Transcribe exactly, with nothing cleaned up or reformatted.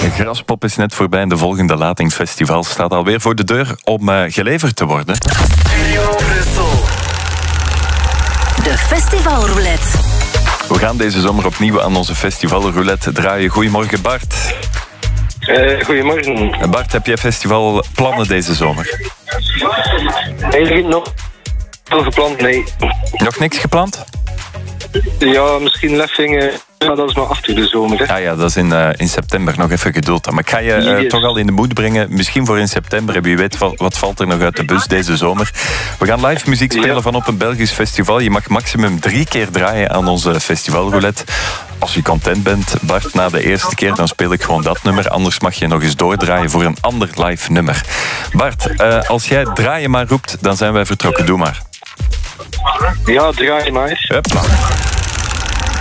Graspop is net voorbij en de volgende Lating Festival staat alweer voor de deur om uh, geleverd te worden. Studio Brussel. De Festivalroulette. We gaan deze zomer opnieuw aan onze Festivalroulette draaien. Goedemorgen Bart. Uh, goedemorgen. Bart, heb jij festivalplannen deze zomer? Eigenlijk nog veel gepland, nee. Nog niks gepland? Ja, misschien Leffingen, maar dat is maar achter de zomer. Hè. Ah ja, dat is in, uh, in september. Nog even geduld. Maar ik ga je uh, yes. toch al in de moed brengen. Misschien voor in september. Wie weet wat, wat valt er nog uit de bus deze zomer. We gaan live muziek spelen ja. van op een Belgisch festival. Je mag maximum drie keer draaien aan onze festivalroulette. Als je content bent, Bart, na de eerste keer, dan speel ik gewoon dat nummer. Anders mag je nog eens doordraaien voor een ander live nummer. Bart, uh, als jij draaien maar roept, dan zijn wij vertrokken. Doe maar. Ja, draai maar. Hupla.